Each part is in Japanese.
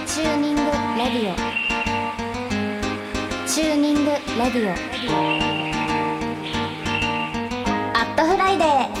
チューニングレディオチューニングレディオアットフライデー。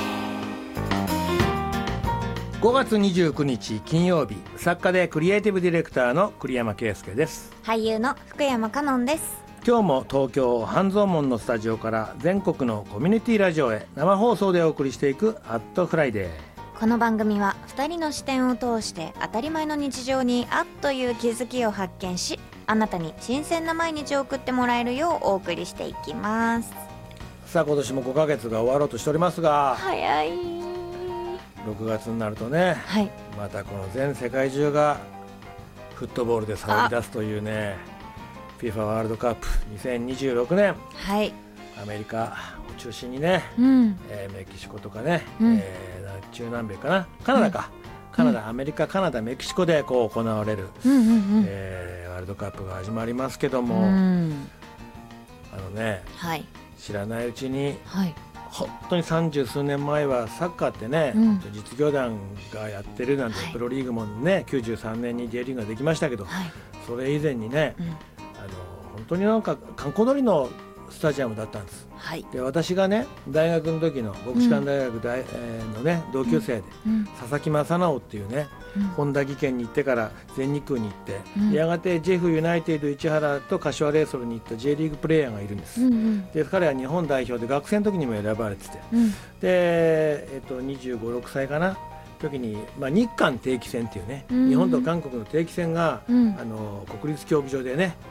5月29日金曜日、作家でクリエイティブディレクターの栗山圭介です。 俳優の福山香音です。 今日も東京半蔵門のスタジオから全国のコミュニティラジオへ生放送でお送りしていくアットフライデー。 この番組は2人の視点を通して当たり前の日常にあっという気づきを発見し、あなたに新鮮な毎日を送ってもらえるようお送りしていきます。 さあ今年も5ヶ月が終わろうとしておりますが、 早い。 6月になるとね、 はい、 またこの全世界中がフットボールで騒ぎ出すというね、FIFA ワールドカップ2026年、 はい、 アメリカを中心にね、メキシコとかね、中南米かな、カナダか、カナダ、アメリカ、カナダ、メキシコでこう行われる、ワールドカップが始まりますけども、 はい、 知らないうちに、 はい、 本当に30数年前はサッカーってね、実業団がやってるなんて、プロリーグもね93年に J リーグができましたけど、それ以前にね、本当になんか観光通りのスタジアムだったんです。で私がね大学の時の国士舘大学のね同級生で、佐々木正直っていうね、本田技研に行ってから全日空に行って、やがてジェフユナイテッド市原と柏レイソルに行った J リーグプレーヤーがいるんです。で彼は日本代表で学生の時にも選ばれてて、で、25、6歳かな時に、日韓定期戦っていうね、日本と韓国の定期戦が、国立競技場でね